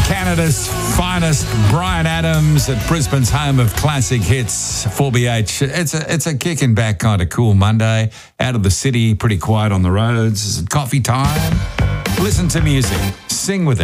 Canada's finest, Bryan Adams at Brisbane's home of classic hits, 4BH. It's a kicking back kind of cool Monday. Out of the city, pretty quiet on the roads. Is it coffee time? Listen to music. Sing with it.